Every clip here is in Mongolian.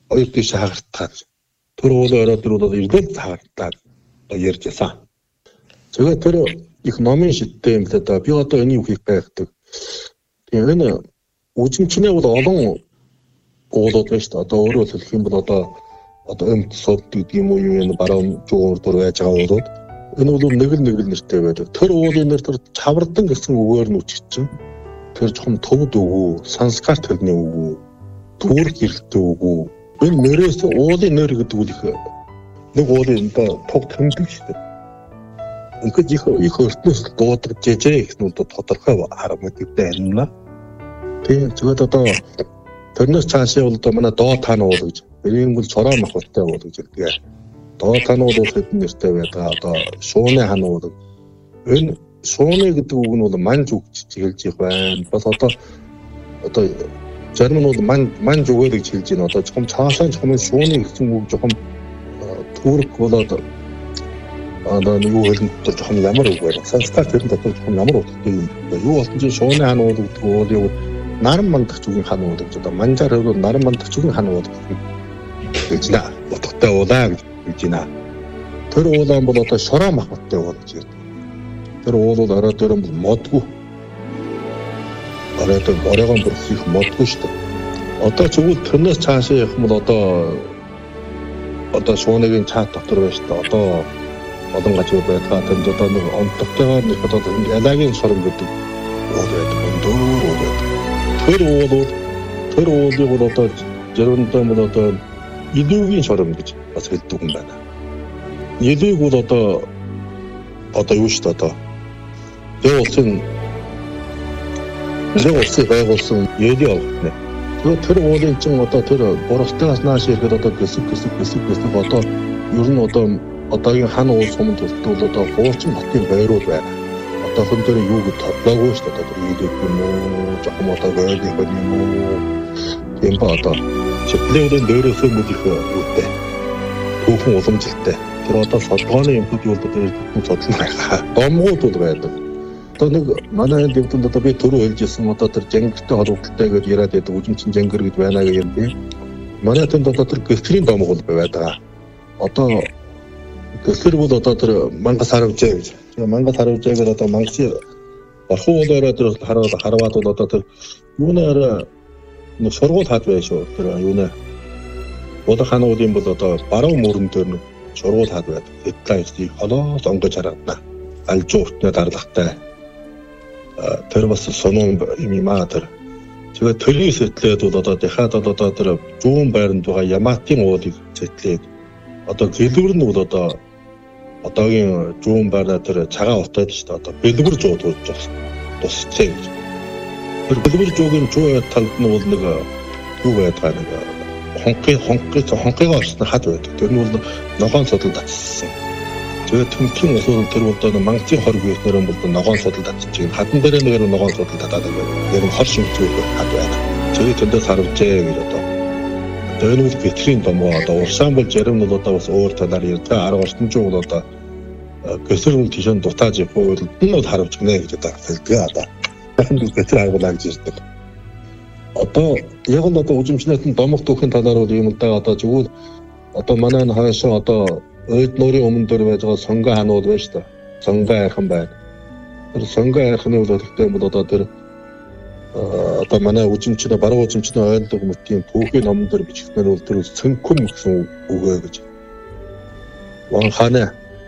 оюутны шаагартаад тэр уулаараа тэр удаад ирдэл цаагартаад ярьж байсан. Тэгээд тэр их номын шидтэй юм л да. Би одоо энийг хийх гайхдаг. Тэгээ энэ үжимчнээ бол олон уулууд байна шүү дээ. Одоо өөрөөр хэлэх юм бол одоо өмд сод гэдэг юм уу энэ баруун жуур дөр байж байгаа уулууд энэ бол нэг л нэртэй байдаг. Тэр уулын нэр тэр чавардан гэсэн үгээр нь үчигчин. Тэр жоохон төвд өгөө, санскар төрний өгөө, түүрх хэрэгтэй өгөө. Энэ нэрээс уулын нэр гэдэг үл их нэг уулын тог тэмдэг шүү дээ. Ингээд их өртнөөс дуудаг жижиг гэсэн нь тодорхой харамгтай байна. Тэгээд зөвхөн одоо тэрнээс цаашаа бол одоо манай доо таан уул гэж. Энэ бол чороо махтай уул гэж хэлдэг. Доо таан уул хэдэн нэртэй байдаг. Одоо шууны хан уул. Энэ шууны гэдэг үг нь бол манж үг хэлж их байна. Бас одоо зарим нь бол манж үгээр гэж хэлж байна. Одоо жоохон цаашаа жоохон шууны гэсэн үг жоохон түүрэг болоод одоо нэг үг хэлэхэд жоохон ямар үг байна. Санскар тэрэн дотор жоохон ямар утгатай юм. Юу болсон чинь шууны хан уул гэдэг уулын наран мандагч үгийн хан уул гэж одоо манжаар хэлбэл наран мандагч үгийн хан уул гэж нэ утгатай уулаа гэж хэлж байна. Тэр уулаа бол одоо шороо махтай уул гэж ярьдаг. Тэр уул бол орой дээр бол модгүй. Оройгон бүр их модгүй шүү дээ. Одоо зөвхөн тэрнээс цаашаа явах юм бол одоо шууныгийн чат дотор байна шүү дээ. Одоо олон гажууд байгаа. Тэнд одоо нэг онцлогтойгоор нэг одоо ялагийн шорон гэдэг уул байдаг. Дөөр уул байдаг. Тэр уулыг бол одоо жирэмдээ бол одоо илүүгийн шорон гэж бас хэлдэг юм байна. Илүүг бол одоо юу шүү дээ. Улсын байгуулсан ялий авах нэ. Тэр уулын чинь одоо тэр боростойгоос нааш ирэхэд одоо гэсэг одоо ер нь одоогийн хан уул сумд бол одоо хуучин хотын байрууд байна. Одоо хэн дээр юу гэж тодлоогүй шүү дээ. Одоо ийдэг юм уу, жоохон одоо гойлих юм уу. Тийм ба одоо чиглэлүүд дээрээсээ мэдих үүтэй. Түүхэн уламжлалтай. Тэр одоо солгооны юмуд юу бол тэр содлон байгаа. Домгууд бол байдаг. Одоо нэг манай дэвтэн одоо би түрүү хэлжсэн одоо тэр жангиртай холбогдолтой гэж яриад байдаг үжимчин жангир гэж байна гэж юм би. Манай тэнд одоо тэр гэсрийн домгууд байдаг. Одоо гэсэр бол одоо тэр мангас харавжээ гэж. Мангас харавжээгээр одоо мангасны бархуу уулаараа тэр харваад бол одоо тэр юунаар нэг сургууль хаад байх шүү. Тэр юунаа Улаан хаан уулын бол одоо баруун мөрөн дээр нэг сургууль хаад байдаг. Эдлайстыг холоос онгож харагдана. Алжууртны дарлагтай. Тэр бас сонон юм аа тэр. Тэгээд төрийн сэтлээд бол одоо дахиад одоо тэр зүүн байранд байгаа Яматын уулыг сэтлээд одоо гэлбэр нь бол одоогийн зүүн байраа тэр цагаан утаад шүү дээ. Одоо бэлбэр зууд болж байна. Тусцээ гэж. Тэр бэлбэр зуугийн зүүн талд нь бол нэг юу байдаг нэг хонхыг орсон хад байдаг. Тэр нь бол ногоон судал татсан. Тэгээд төмтгийн усууд тэр бол мангацын хор гүйснээр бол ногоон судал татчих. Хадан дээр нэг ногоон судал татаад байгаа. Яг хор шимтгүй хад байна. Тэгээд тэндээс харвжээ гэж одоо. Тэр нь гэтрийн домоо одоо урсаан бол зарим нь одоо бас өөр талаар ярьдаг. Арга орчимчуу бол одоо гэсэр нь тийш дутааж явах үед нь бол харавж гинэ гэж одоо хэлдэг одоо. Дахин гэсэр аргалаа гэж ярьдаг. Одоо яг нь одоо үжимчнээс нь домог түүхийн талаар бол юм л да. Одоо зөвхөн одоо манай хаашаа одоо Ойд нуурын өмнө дээр байж байгаа сонгой хаанууд байна шүү дээ. Сонгой айхан байна. Тэр сонгой айхны бол ихтэй бол одоо тэр одоо манай үжимчнээ баруун үжимчнээ ойлгох мэтийн түүхийн номон дээр бичгдээр бол тэр сэнкүм гэсэн үгээ гэж. Ван хаана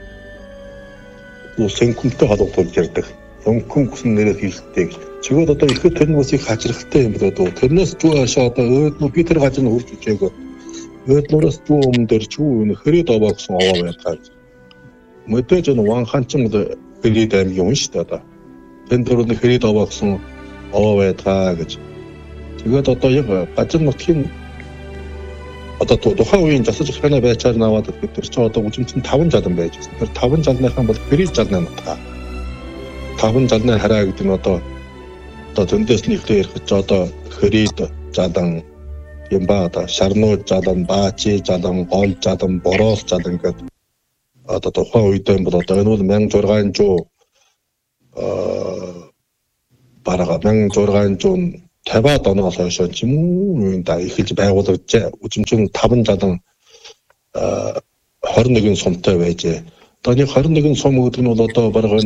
сэнкүмтэй холбогдуулж ярьдаг. Сэнкүм гэсэн нэрээр хэлдэг. Чигүүд одоо ихэд тэр нь бас их хачирхалтай юм болоо. Тэрнээс зүү хашаа одоо ойд нуу би тэр гаж нь хурж ичээгөө. Ойд нуураас зүү өмнө дээр чүү хэрэг овоо гэсэн овоо байдаг. Мэдээж энэ Ван хаан ч юм хэрэг аймгийн юм шүү дээ одоо. Тэнд дээр нэг хэрэг овоо гэсэн овоо байдаг гэж. Тэгээд одоо яг гажин нутгийн одоо тухайн үеийн засаж ахна байчаар наваад бид ч одоо үжимчин 5 жалан байж байна. Тэр 5 жалныхан бол хэрэг жалны нутгаа. 5 жалны хараа гэдэг нь одоо зөндөс нэгтэй ярих ч одоо хэрэг жалан юм ба одоо шарнуу жалан, баачи жалан, гол жалан, бороос жалан гэдэг одоо тухайн үедээ бол одоо энэ бол 1600 бараг 1600 50-аад оноос хойш ч юм уу юунда эхэлж байгуулагдаж үжимчин 570 21 сумтай байжээ. Одоо нэг 21 сум гэдэг нь бол одоо бараг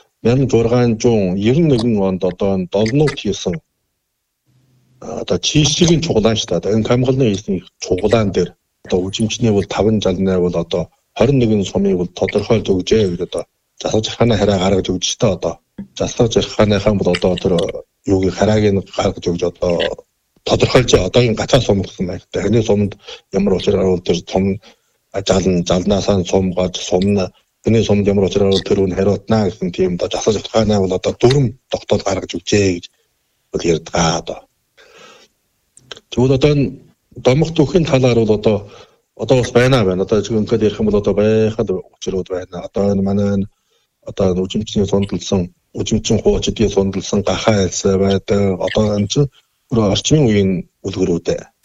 1691 онд одоо долнууд хийсэн одоо чийшгийн чуглаан шүү дээ. Энэ камгалны хийсэн чуглаан дээр одоо үжимчний бол 568 бол одоо 21 сумыг бол тодорхойлж өгжээ гэж одоо засаг захааны хараа гаргаж өгч та одоо засаг захааныхаа бол одоо тэр юугийн харааг нь гаргаж өгж одоо тодорхойлж одоогийн гацаа сум гэсэн байхтай. Хэний сумд ямар учраас тэр сум жалнаасаа сум гож сумна хэний сумд ямар учраас тэр үн хариутнаа гэсэн тийм одоо засаг захааны бол одоо дүрм тогтоол гаргаж өгчээ гэж ярьдаг одоо. Тэгвэл одоо домох түүхийн талаар бол одоо бас байна. Одоо жигэнхэд ярих юм бол одоо байхад учрууд байна. Одоо энэ манай одоо үжимчний сундалсан үжимчин хуучдын сундалсан гахаа айлсаа байдаг. Одоо энэ чинь орчмын үеийн үлгэрүүд